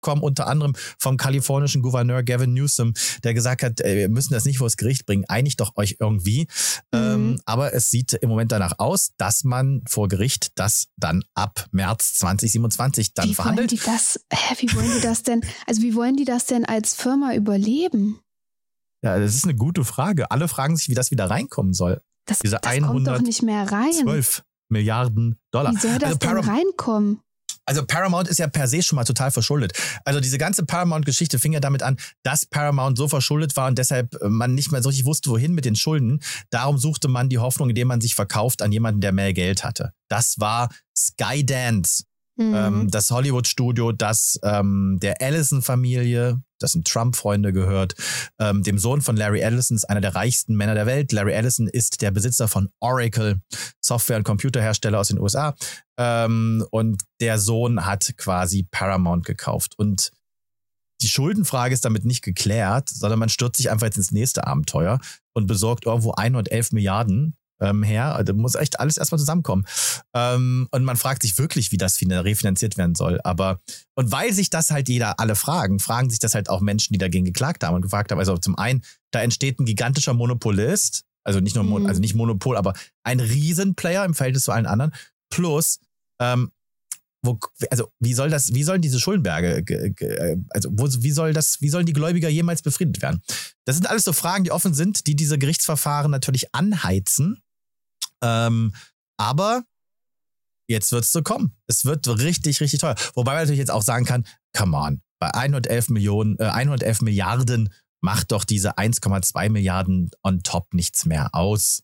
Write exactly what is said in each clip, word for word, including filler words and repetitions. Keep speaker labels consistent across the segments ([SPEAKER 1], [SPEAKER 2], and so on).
[SPEAKER 1] kommen, unter anderem vom kalifornischen Gouverneur Gavin Newsom, der gesagt hat, ey, wir müssen das nicht vor das Gericht bringen, einigt doch euch irgendwie. Mhm. Ähm, aber es sieht im Moment danach aus, dass man vor Gericht das dann ab März zwanzig siebenundzwanzig dann
[SPEAKER 2] wie
[SPEAKER 1] verhandelt.
[SPEAKER 2] Wollen die das, hä, wie wollen die das denn, also wie wollen die das denn als Firma überleben?
[SPEAKER 1] Ja, das ist eine gute Frage. Alle fragen sich, wie das wieder reinkommen soll.
[SPEAKER 2] Das,
[SPEAKER 1] Diese
[SPEAKER 2] das kommt doch nicht mehr rein.
[SPEAKER 1] zwölf Milliarden Dollar.
[SPEAKER 2] Wie soll das
[SPEAKER 1] also
[SPEAKER 2] denn
[SPEAKER 1] Param-
[SPEAKER 2] reinkommen?
[SPEAKER 1] Also Paramount ist ja per se schon mal total verschuldet. Also diese ganze Paramount-Geschichte fing ja damit an, dass Paramount so verschuldet war und deshalb man nicht mehr so richtig wusste, wohin mit den Schulden. Darum suchte man die Hoffnung, indem man sich verkauft an jemanden, der mehr Geld hatte. Das war Skydance. Mhm. Ähm, das Hollywood-Studio, das ähm, der Ellison-Familie, das sind Trump-Freunde gehört, ähm, dem Sohn von Larry Ellison, ist einer der reichsten Männer der Welt. Larry Ellison ist der Besitzer von Oracle, Software- und Computerhersteller aus den U S A. Ähm, und der Sohn hat quasi Paramount gekauft. Und die Schuldenfrage ist damit nicht geklärt, sondern man stürzt sich einfach jetzt ins nächste Abenteuer und besorgt irgendwo hundertelf Milliarden ähm, her. Da muss echt alles erstmal zusammenkommen. Ähm, und man fragt sich wirklich, wie das refinanziert werden soll. Aber, und weil sich das halt jeder alle fragen, fragen sich das halt auch Menschen, die dagegen geklagt haben und gefragt haben. Also zum einen, da entsteht ein gigantischer Monopolist, also nicht nur, mhm. also nicht Monopol, aber ein Riesenplayer im Verhältnis zu allen anderen. Plus, ähm, wo, also wie soll das, wie sollen diese Schuldenberge, also wo, wie soll das, wie sollen die Gläubiger jemals befriedet werden? Das sind alles so Fragen, die offen sind, die diese Gerichtsverfahren natürlich anheizen. Ähm, aber jetzt wird es so kommen. Es wird richtig, richtig teuer. Wobei man natürlich jetzt auch sagen kann, come on, bei hundertelf Millionen, äh, hundertelf Milliarden macht doch diese eins Komma zwei Milliarden on top nichts mehr aus.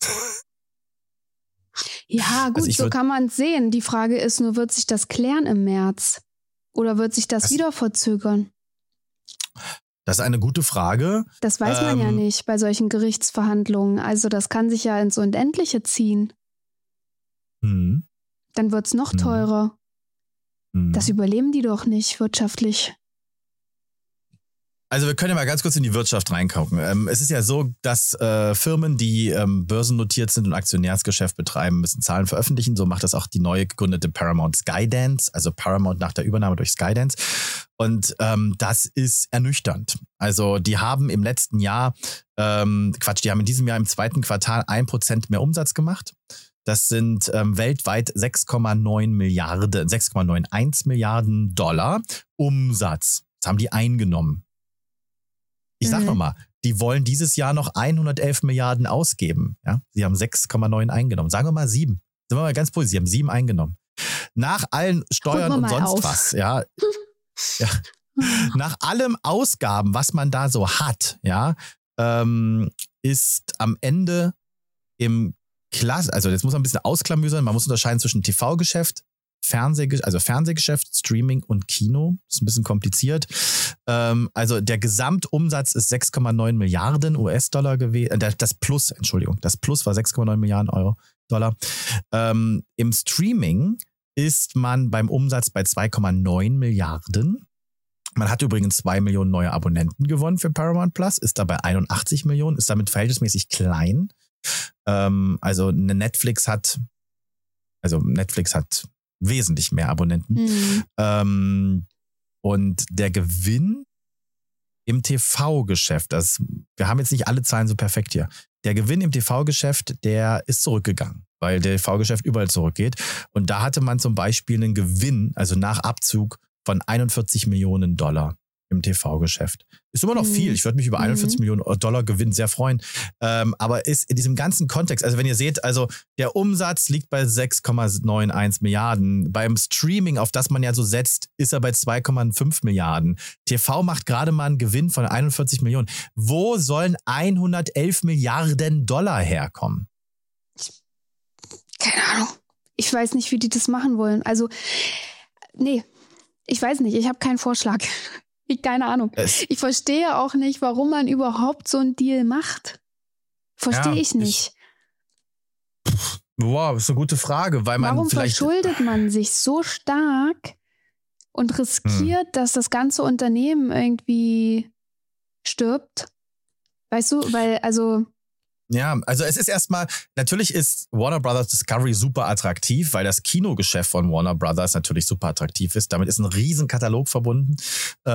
[SPEAKER 2] Ja, gut, also so kann man es sehen. Die Frage ist nur, wird sich das klären im März? Oder wird sich das, das wieder verzögern?
[SPEAKER 1] Das ist eine gute Frage.
[SPEAKER 2] Das weiß man ähm, ja nicht bei solchen Gerichtsverhandlungen. Also das kann sich ja ins Unendliche ziehen.
[SPEAKER 1] Hm.
[SPEAKER 2] Dann wird es noch hm. teurer. Hm. Das überleben die doch nicht wirtschaftlich.
[SPEAKER 1] Also wir können ja mal ganz kurz in die Wirtschaft reingucken. Ähm, es ist ja so, dass äh, Firmen, die ähm, börsennotiert sind und Aktionärsgeschäft betreiben, müssen Zahlen veröffentlichen. So macht das auch die neu gegründete Paramount Skydance, also Paramount nach der Übernahme durch Skydance. Und ähm, das ist ernüchternd. Also die haben im letzten Jahr, ähm, Quatsch, die haben in diesem Jahr im zweiten Quartal ein Prozent mehr Umsatz gemacht. Das sind ähm, weltweit sechs Komma neun Milliarden, sechs Komma einundneunzig Milliarden Dollar Umsatz. Das haben die eingenommen. Ich sag mhm. nochmal, die wollen dieses Jahr noch hundertelf Milliarden ausgeben. Ja? Sie haben sechs Komma neun eingenommen. Sagen wir mal sieben. Sind wir mal ganz positiv. Sie haben sieben eingenommen. Nach allen Steuern und sonst auf. was, ja, ja, nach allem Ausgaben, was man da so hat, ja, ähm, ist am Ende im Klasse, also jetzt muss man ein bisschen ausklamüsern, man muss unterscheiden zwischen T V-Geschäft, Fernseh, also Fernsehgeschäft, Streaming und Kino. Das ist ein bisschen kompliziert. Ähm, also der Gesamtumsatz ist sechs Komma neun Milliarden U S-Dollar gewesen. Äh, das Plus, Entschuldigung, das Plus war sechs Komma neun Milliarden Euro, Dollar. Ähm, Im Streaming ist man beim Umsatz bei zwei Komma neun Milliarden. Man hat übrigens zwei Millionen neue Abonnenten gewonnen für Paramount Plus, ist dabei einundachtzig Millionen, ist damit verhältnismäßig klein. Ähm, also eine Netflix hat, also Netflix hat wesentlich mehr Abonnenten. Mhm. Ähm, und der Gewinn im T V-Geschäft, das, wir haben jetzt nicht alle Zahlen so perfekt hier, der Gewinn im T V-Geschäft, der ist zurückgegangen, weil der T V-Geschäft überall zurückgeht. Und da hatte man zum Beispiel einen Gewinn, also nach Abzug von einundvierzig Millionen Dollar im T V-Geschäft. Ist immer noch mhm. viel. Ich würde mich über einundvierzig mhm. Millionen Dollar Gewinn sehr freuen. Ähm, aber ist in diesem ganzen Kontext, also wenn ihr seht, also der Umsatz liegt bei sechs Komma einundneunzig Milliarden. Beim Streaming, auf das man ja so setzt, ist er bei zwei Komma fünf Milliarden. T V macht gerade mal einen Gewinn von einundvierzig Millionen. Wo sollen hundertelf Milliarden Dollar herkommen?
[SPEAKER 2] Keine Ahnung. Ich weiß nicht, wie die das machen wollen. Also, nee, ich weiß nicht. Ich habe keinen Vorschlag. Ich, keine Ahnung. Es ich verstehe auch nicht, warum man überhaupt so einen Deal macht. Verstehe ja, ich nicht.
[SPEAKER 1] Ich, wow, ist eine gute Frage, weil man
[SPEAKER 2] warum
[SPEAKER 1] vielleicht...
[SPEAKER 2] Warum verschuldet man sich so stark und riskiert, hm. dass das ganze Unternehmen irgendwie stirbt? Weißt du, weil, also...
[SPEAKER 1] Ja, also es ist erstmal, natürlich ist Warner Brothers Discovery super attraktiv, weil das Kinogeschäft von Warner Brothers natürlich super attraktiv ist. Damit ist ein riesen Katalog verbunden.